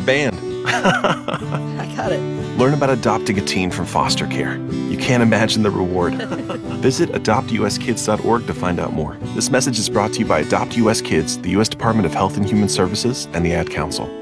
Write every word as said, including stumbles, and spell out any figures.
Banned. I got it. Learn about adopting a teen from foster care. You can't imagine the reward. Visit adopt u s kids dot org to find out more. This message is brought to you by Adopt U S Kids, the U S Department of Health and Human Services, and the Ad Council.